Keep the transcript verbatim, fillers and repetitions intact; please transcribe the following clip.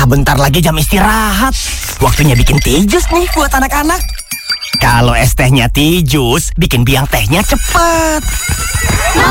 Ah, bentar lagi jam istirahat. Waktunya bikin tijus nih buat anak-anak. Kalau es tehnya tijus, bikin biang tehnya cepet.